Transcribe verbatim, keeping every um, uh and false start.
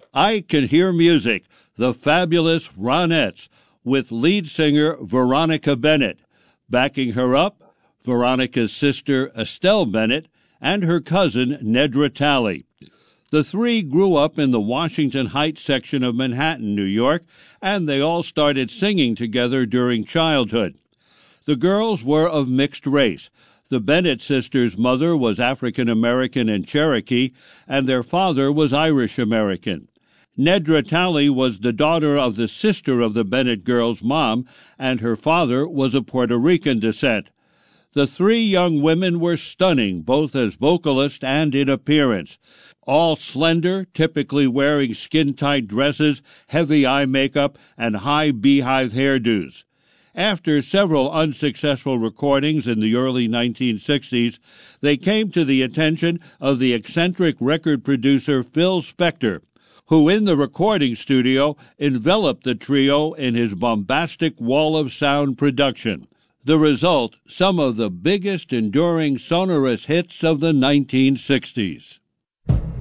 I Can Hear Music, the fabulous Ronettes, with lead singer Veronica Bennett. Backing her up, Veronica's sister Estelle Bennett and her cousin Nedra Talley. The three grew up in the Washington Heights section of Manhattan, New York, and they all started singing together during childhood. The girls were of mixed race. The Bennett sisters' mother was African American and Cherokee, and their father was Irish American. Nedra Talley was the daughter of the sister of the Bennett girls' mom, and her father was of Puerto Rican descent. The three young women were stunning, both as vocalists and in appearance. All slender, typically wearing skin-tight dresses, heavy eye makeup, and high beehive hairdos. After several unsuccessful recordings in the early nineteen sixties, they came to the attention of the eccentric record producer Phil Spector, who in the recording studio enveloped the trio in his bombastic wall of sound production. The result, some of the biggest enduring sonorous hits of the nineteen sixties.